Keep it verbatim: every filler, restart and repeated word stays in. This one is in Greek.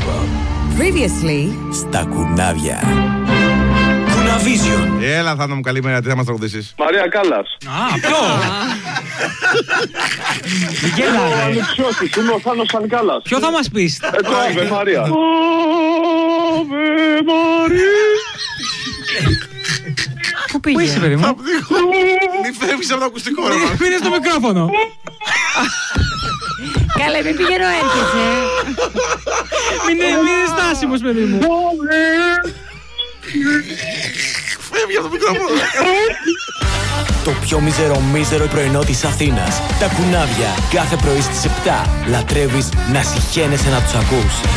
Jacob. Previously Στα κουνάβια. Κουναβίζιον. Έλα, Θάνο μου, καλημέρα. Τι θα μας τραγουδήσεις? Μαρία Κάλλας. Α, ποιο? Μην Ο γελάτε. Αλεξιώτης, είμαι ο Θάνος Σαν Κάλλας. Ποιο θα μας πεις? Ε, το Αβε Μαρία. Αβε Μαρία. Πού πήγε? Πού είσαι, παιδί μου? Μη φεύγεις από το ακουστικό, ρε. Μην είναι στο μικρόφωνο. Καλά, μην πηγαίνω έρχεσαι. Μην είναι στάσιμος, παιδί μου. Φεύγει από το μικρόφωνο. Το πιο μίζερο μίζερο πρωινό της Αθήνας. Τα κουνάβια. Κάθε πρωί στις επτά. Λατρεύεις να συχαίνεσαι να τους ακούς.